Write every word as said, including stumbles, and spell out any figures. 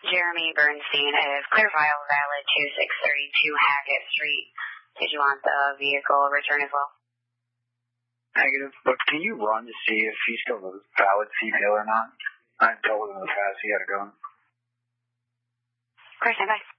Jeremy Bernstein of Clear File Valid two six three two Hackett Street. Did you want the vehicle return as well? Negative, but can you run to see if he's still a valid female or not? I told him in the past he had a gun. Of course, bye.